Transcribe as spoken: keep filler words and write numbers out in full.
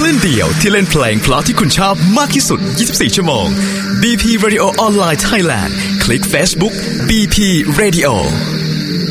ลื่นเดี่ยวที่เล่นเพลงเพราะที่คุณชอบมากที่สุดยี่สิบสี่ชั่วโมง บี พี Radio Online Thailand คลิก Facebook บี พี Radio